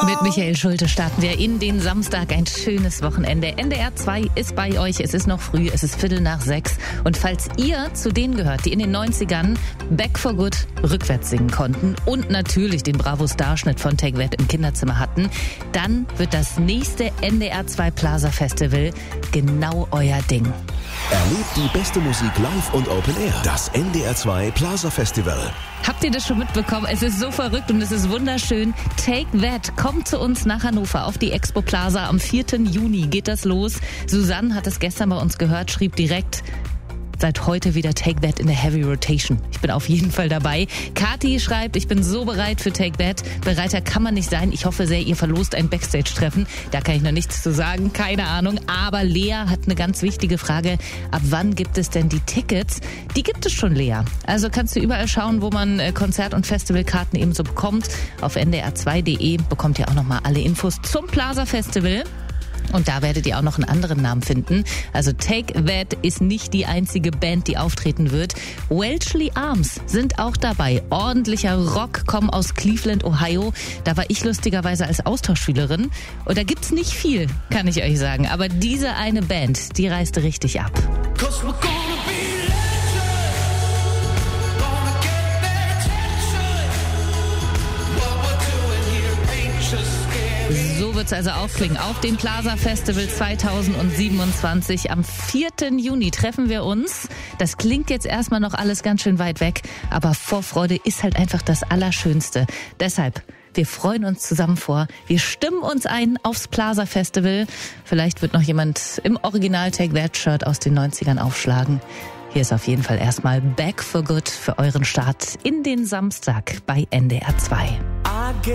Mit Michael Schulte starten wir in den Samstag. Ein schönes Wochenende. NDR 2 ist bei euch. Es ist noch früh. Es ist 5:45. Und falls ihr zu denen gehört, die in den 90ern Back for Good rückwärts singen konnten und natürlich den Bravo-Starschnitt von Take That im Kinderzimmer hatten, dann wird das nächste NDR 2 Plaza Festival genau euer Ding. Erlebt die beste Musik live und Open Air. Das NDR 2 Plaza Festival. Habt ihr das schon mitbekommen? Es ist so verrückt und es ist wunderschön. Take That kommt zu uns nach Hannover auf die Expo Plaza. Am 4. Juni geht das los. Susanne hat es gestern bei uns gehört, schrieb direkt: Seit heute wieder Take That in der Heavy Rotation. Ich bin auf jeden Fall dabei. Kathi schreibt, ich bin so bereit für Take That. Bereiter kann man nicht sein. Ich hoffe sehr, ihr verlost ein Backstage-Treffen. Da kann ich noch nichts zu sagen, keine Ahnung. Aber Lea hat eine ganz wichtige Frage. Ab wann gibt es denn die Tickets? Die gibt es schon, Lea. Also kannst du überall schauen, wo man Konzert- und Festivalkarten eben so bekommt. Auf ndr2.de bekommt ihr auch nochmal alle Infos zum Plaza Festival. Und da werdet ihr auch noch einen anderen Namen finden. Also Take That ist nicht die einzige Band, die auftreten wird. Welshly Arms sind auch dabei. Ordentlicher Rock, kommen aus Cleveland, Ohio. Da war ich lustigerweise als Austauschschülerin. Und da gibt's nicht viel, kann ich euch sagen. Aber diese eine Band, die reiste richtig ab. So wird's also aufklingen. Auf dem Plaza Festival 2027. Am 4. Juni treffen wir uns. Das klingt jetzt erstmal noch alles ganz schön weit weg, aber Vorfreude ist halt einfach das Allerschönste. Deshalb, wir freuen uns zusammen vor. Wir stimmen uns ein aufs Plaza Festival. Vielleicht wird noch jemand im Original Take That Shirt aus den 90ern aufschlagen. Hier ist auf jeden Fall erstmal Back for Good für euren Start in den Samstag bei NDR 2.